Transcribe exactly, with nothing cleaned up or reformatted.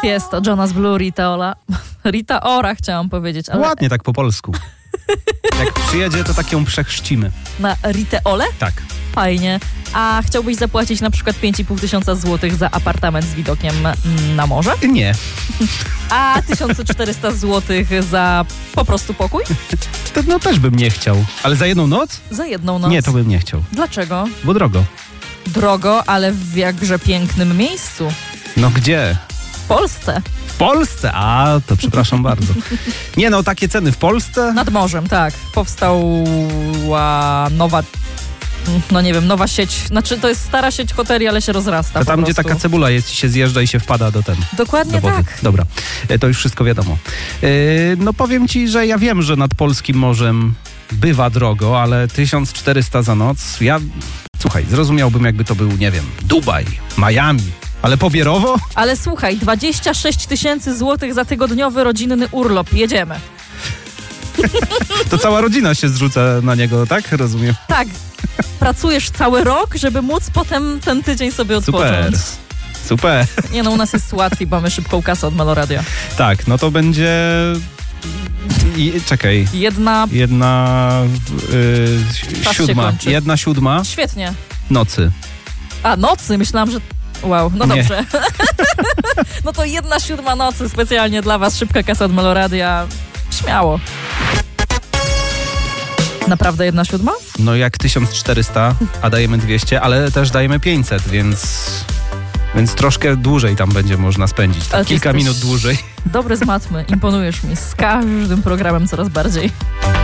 Jest to Jonas Blue, Rita Ora. Rita Ora chciałam powiedzieć, ale... Ładnie tak po polsku. Jak przyjedzie, to tak ją przechrzcimy. Na Ritę Ole? Tak. Fajnie. A chciałbyś zapłacić na przykład pięć i pół tysiąca złotych za apartament z widokiem na morze? Nie. A tysiąc czterysta złotych za po prostu pokój? To no też bym nie chciał. Ale za jedną noc? Za jedną noc. Nie, to bym nie chciał. Dlaczego? Bo drogo. Drogo, ale w jakże pięknym miejscu. No gdzie? W Polsce. W Polsce? A, to przepraszam bardzo. Nie no, takie ceny w Polsce? Nad morzem, tak. Powstała nowa, no nie wiem, nowa sieć. Znaczy to jest stara sieć hoteli, ale się rozrasta. To tam, po gdzie prostu. taka cebula jest i się zjeżdża i się wpada do ten. Dokładnie do wody. tak. Dobra, e, to już wszystko wiadomo. E, no powiem ci, że ja wiem, że nad polskim morzem bywa drogo, ale tysiąc czterysta za noc, ja, słuchaj, zrozumiałbym, jakby to był, nie wiem, Dubaj, Miami, ale pobierowo? Ale słuchaj, dwadzieścia sześć tysięcy złotych za tygodniowy rodzinny urlop. Jedziemy. To cała rodzina się zrzuca na niego, tak? Rozumiem. Tak. Pracujesz cały rok, żeby móc potem ten tydzień sobie odpocząć. Super. Super. Nie no, u nas jest łatwiej, bo mamy szybką kasę od Meloradia. Tak, no to będzie... I, czekaj. Jedna... Jedna y, Czas się siódma. kończy. Jedna siódma Świetnie. nocy. A, nocy? Myślałam, że... Wow, no Nie. dobrze. No to jedna siódma nocy specjalnie dla was. Szybka kasa od Meloradia. Śmiało. Naprawdę jedna siódma? No jak tysiąc czterysta, a dajemy dwieście, ale też dajemy pięćset, więc... Więc troszkę dłużej tam będzie można spędzić. Tak, Ale ty kilka jesteś minut dłużej. Dobry z matmy. Imponujesz mi z każdym programem coraz bardziej.